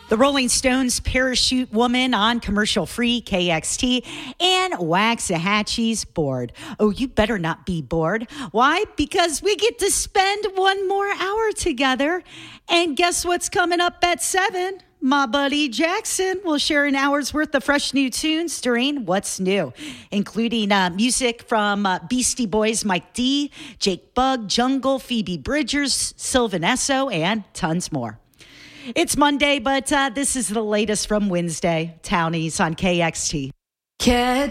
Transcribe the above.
The Rolling Stones, Parachute Woman on commercial-free KXT, and Waxahachie's Bored. Oh, you better not be bored. Why? Because we get to spend one more hour together. And guess what's coming up at 7? My buddy Jackson will share an hour's worth of fresh new tunes during What's New, including music from Beastie Boys, Mike D, Jake Bugg, Jungle, Phoebe Bridgers, Sylvan Esso, and tons more. It's Monday, but this is the latest from Wednesday. Townies on KXT.